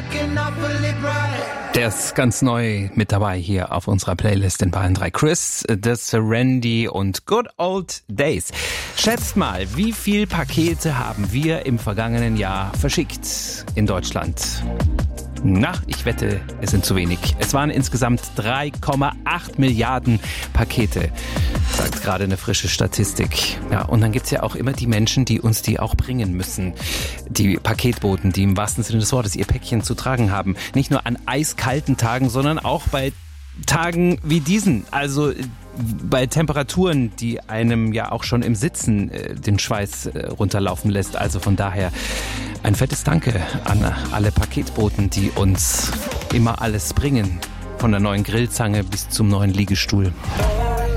Der ist ganz neu mit dabei hier auf unserer Playlist in Bayern 3. Chris, The Serenity und Good Old Days. Schätzt mal, wie viel Pakete haben wir im vergangenen Jahr verschickt in Deutschland? Na, ich wette, es sind zu wenig. Es waren insgesamt 3,8 Milliarden Pakete, sagt gerade eine frische Statistik. Ja, und dann gibt's ja auch immer die Menschen, die uns die auch bringen müssen. Die Paketboten, die im wahrsten Sinne des Wortes ihr Päckchen zu tragen haben. Nicht nur an eiskalten Tagen, sondern auch bei Tagen wie diesen. Also bei Temperaturen, die einem ja auch schon im Sitzen den Schweiß runterlaufen lässt. Also von daher ein fettes Danke an alle Paketboten, die uns immer alles bringen. Von der neuen Grillzange bis zum neuen Liegestuhl.